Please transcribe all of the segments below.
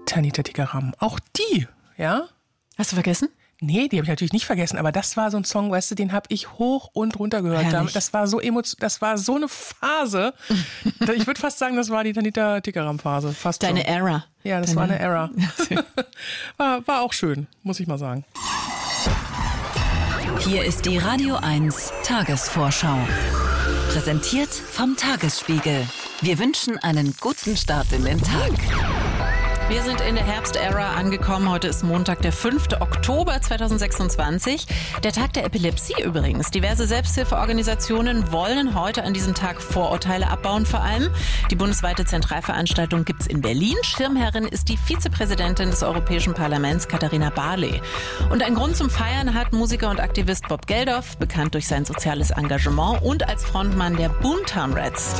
Tanita Tikaram. Auch die, ja? Hast du vergessen? Nee, die habe ich natürlich nicht vergessen, aber das war so ein Song, weißt du, den habe ich hoch und runter gehört. Herrlich. Das war so eine Phase. Ich würde fast sagen, das war die Tanita Tikaram-Phase. Fast Deine schon. Era. Ja, das war eine Era. War auch schön, muss ich mal sagen. Hier ist die Radio 1 Tagesvorschau. Präsentiert vom Tagesspiegel. Wir wünschen einen guten Start in den Tag. Wir sind in der Herbst-Ära angekommen. Heute ist Montag, der 5. Oktober 2026. Der Tag der Epilepsie übrigens. Diverse Selbsthilfeorganisationen wollen heute an diesem Tag Vorurteile abbauen vor allem. Die bundesweite Zentralveranstaltung gibt's in Berlin. Schirmherrin ist die Vizepräsidentin des Europäischen Parlaments, Katharina Barley. Und einen Grund zum Feiern hat Musiker und Aktivist Bob Geldof, bekannt durch sein soziales Engagement und als Frontmann der Boomtown Rats.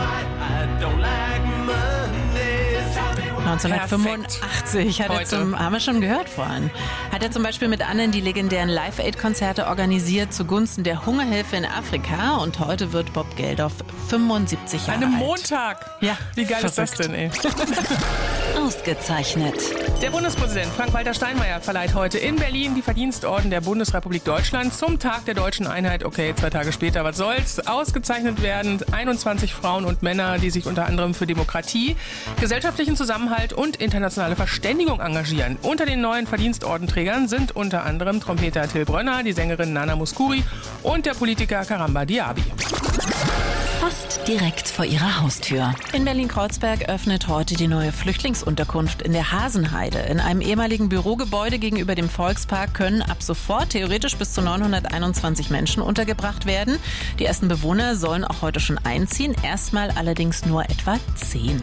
1985 haben wir schon gehört vorhin, hat er zum Beispiel mit anderen die legendären Live-Aid-Konzerte organisiert zugunsten der Hungerhilfe in Afrika und heute wird Bob Geldof 75 Jahre alt. An einem Montag? Ja. Wie geil verrückt. ist das denn, ey? Ausgezeichnet. Der Bundespräsident Frank-Walter Steinmeier verleiht heute in Berlin die Verdienstorden der Bundesrepublik Deutschland zum Tag der deutschen Einheit. Okay, 2 Tage später, was soll's? Ausgezeichnet werden 21 Frauen und Männer, die sich unter anderem für Demokratie, gesellschaftlichen Zusammenhalt und internationale Verständigung engagieren. Unter den neuen Verdienstordenträgern sind unter anderem Trompeter Till Brönner, die Sängerin Nana Mouskouri und der Politiker Karamba Diaby. Fast direkt vor ihrer Haustür. In Berlin-Kreuzberg öffnet heute die neue Flüchtlingsunterkunft in der Hasenheide. In einem ehemaligen Bürogebäude gegenüber dem Volkspark können ab sofort theoretisch bis zu 921 Menschen untergebracht werden. Die ersten Bewohner sollen auch heute schon einziehen, erstmal allerdings nur etwa 10.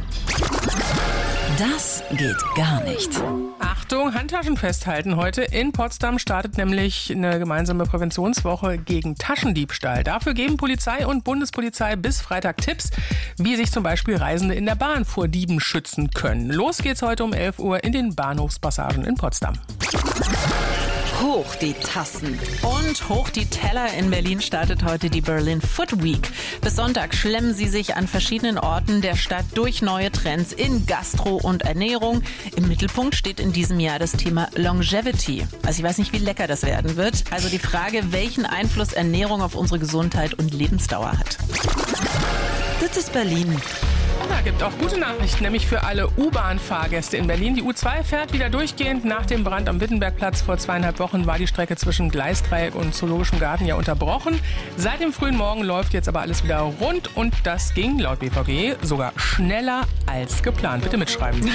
Das geht gar nicht. Achtung, Handtaschen festhalten. Heute in Potsdam startet nämlich eine gemeinsame Präventionswoche gegen Taschendiebstahl. Dafür geben Polizei und Bundespolizei bis Freitag Tipps, wie sich zum Beispiel Reisende in der Bahn vor Dieben schützen können. Los geht's heute um 11 Uhr in den Bahnhofspassagen in Potsdam. Hoch die Tassen. Und hoch die Teller. In Berlin startet heute die Berlin Food Week. Bis Sonntag schlemmen sie sich an verschiedenen Orten der Stadt durch neue Trends in Gastro und Ernährung. Im Mittelpunkt steht in diesem Jahr das Thema Longevity. Also ich weiß nicht, wie lecker das werden wird. Also die Frage, welchen Einfluss Ernährung auf unsere Gesundheit und Lebensdauer hat. Das ist Berlin. Da gibt auch gute Nachrichten, nämlich für alle U-Bahn-Fahrgäste in Berlin. Die U2 fährt wieder durchgehend. Nach dem Brand am Wittenbergplatz vor 2,5 Wochen war die Strecke zwischen Gleisdreieck und Zoologischem Garten ja unterbrochen. Seit dem frühen Morgen läuft jetzt aber alles wieder rund und das ging laut BVG sogar schneller als geplant. Bitte mitschreiben.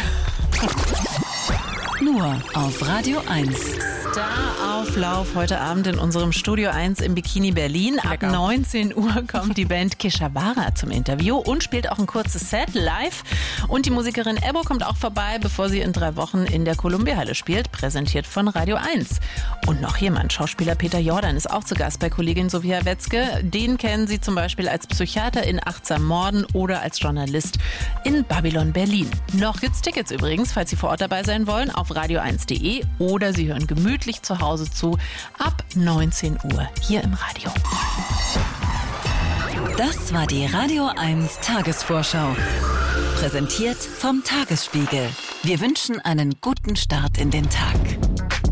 Nur auf Radio 1. Starauflauf heute Abend in unserem Studio 1 im Bikini Berlin. Ab 19 Uhr kommt die Band Keshavara zum Interview und spielt auch ein kurzes Set live. Und die Musikerin Ebbo kommt auch vorbei, bevor sie in 3 Wochen in der Columbia-Halle spielt, präsentiert von Radio 1. Und noch jemand, Schauspieler Peter Jordan, ist auch zu Gast bei Kollegin Sophia Wetzke. Den kennen Sie zum Beispiel als Psychiater in Achtsam Morden oder als Journalist in Babylon Berlin. Noch gibt's Tickets übrigens, falls Sie vor Ort dabei sein wollen, auf radio1.de oder Sie hören gemütlich zu Hause zu ab 19 Uhr hier im Radio. Das war die Radio 1 Tagesvorschau. Präsentiert vom Tagesspiegel. Wir wünschen einen guten Start in den Tag.